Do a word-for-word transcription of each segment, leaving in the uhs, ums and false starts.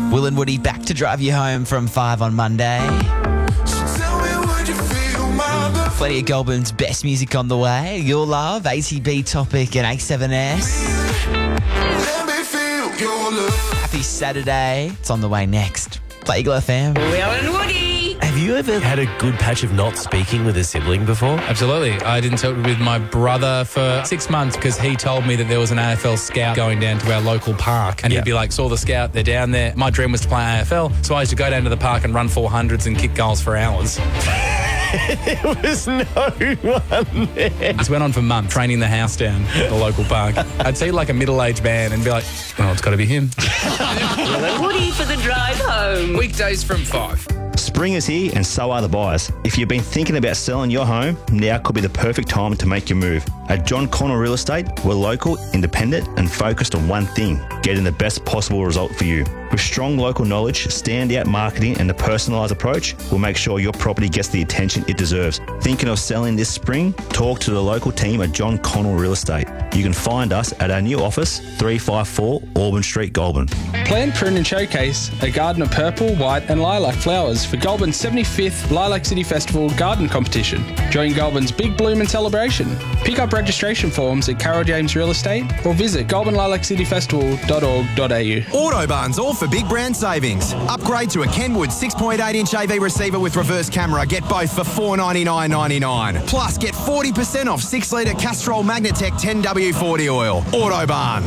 Will and Woody back to drive you home from five on Monday. Plenty of Goulburn's best music on the way. Your Love, A T B Topic and A seven S. Happy Saturday. It's on the way next. Play Eagle F M. Will and Woody. Have you ever had a good patch of not speaking with a sibling before? Absolutely. I didn't talk with my brother for six months because he told me that there was an A F L scout going down to our local park. And Yeah. he'd be like, saw the scout, they're down there. My dream was to play A F L. So I used to go down to the park and run four hundreds and kick goals for hours. There was no one there. Just went on for months training the house down at the local park. I'd see like a middle-aged man and be like, oh, it's got to be him. Will and Woody for the drive home. Weekdays from five. Spring is here and so are the buyers. If you've been thinking about selling your home, now could be the perfect time to make your move. At John Connell Real Estate, we're local, independent and focused on one thing, getting the best possible result for you. With strong local knowledge, standout marketing and a personalised approach, we'll make sure your property gets the attention it deserves. Thinking of selling this spring? Talk to the local team at John Connell Real Estate. You can find us at our new office, three five four Auburn Street, Goulburn. Plan, prune and showcase a garden of purple, white and lilac flowers for Goulburn's seventy-fifth Lilac City Festival garden competition. Join Goulburn's Big Bloom and celebration. Pick up registration forms at Carol James Real Estate or visit goulburn lilac city festival dot org dot a u. Autobarn's all for big brand savings. Upgrade to a Kenwood six point eight inch A V receiver with reverse camera. Get both for four ninety-nine ninety-nine. Plus, get forty percent off six litre Castrol Magnatec ten W forty oil. Autobarn.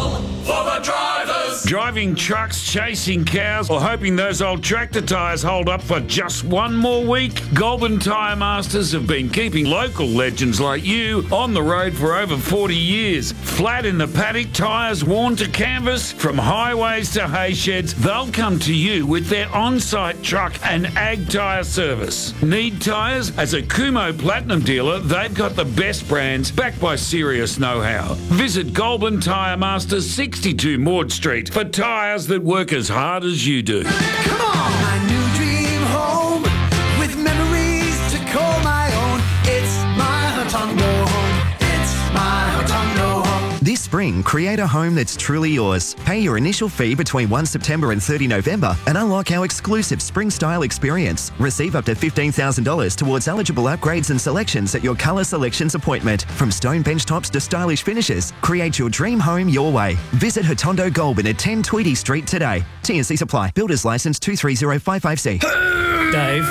For the drivers. Driving trucks, chasing cows, or hoping those old tractor tyres hold up for just one more week? Goulburn Tyre Masters have been keeping local legends like you on the road for over forty years. Flat in the paddock, tyres worn to canvas, from highways to hay sheds, they'll come to you with their on-site truck and ag tyre service. Need tyres? As a Kumho Platinum dealer, they've got the best brands backed by serious know-how. Visit Goulburn Tyre Masters, sixty-two Maud Street, for tyres that work as hard as you do. Come on! My new dream home with memories to call my own. It's my Hotondo home. It's my Hotondo home. This spring, create a home that's truly yours. Pay your initial fee between the first of September and thirtieth of November and unlock our exclusive spring style experience. Receive up to fifteen thousand dollars towards eligible upgrades and selections at your colour selections appointment. From stone bench tops to stylish finishes, create your dream home your way. Visit Hotondo Goulburn at ten Tweedy Street today. T and C Supply. Builders Licence two three zero five five C. Dave,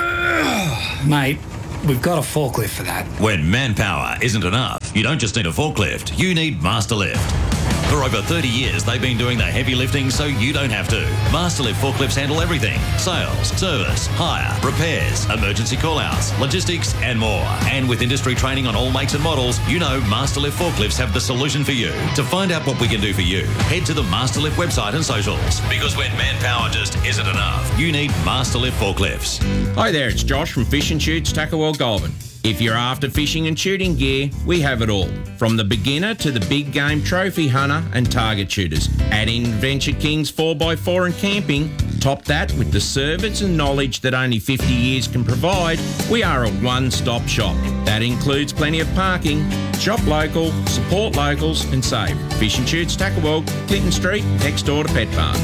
mate, we've got a forklift for that. When manpower isn't enough, you don't just need a forklift, you need Masterlift. For over thirty years, they've been doing the heavy lifting so you don't have to. Masterlift forklifts handle everything: sales, service, hire, repairs, emergency call-outs, logistics, and more. And with industry training on all makes and models, you know Masterlift forklifts have the solution for you. To find out what we can do for you, head to the Masterlift website and socials. Because when manpower just isn't enough, you need Masterlift forklifts. Hi there, it's Josh from Fish and Shoots, Tackawell, Goulburn. If you're after fishing and shooting gear, we have it all. From the beginner to the big game trophy hunter and target shooters. Add in Venture Kings four by four and camping. Top that with the service and knowledge that only fifty years can provide. We are a one-stop shop. That includes plenty of parking. Shop local, support locals and save. Fish and Shoots, Tackawell, Clinton Street, next door to Pet Park.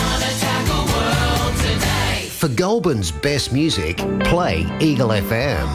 For Goulburn's best music, play Eagle F M.